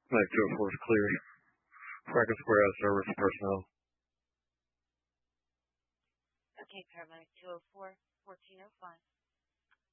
Mike 204 is clear. Franklin Square out of service personnel. Okay, paramedic 204, 1405.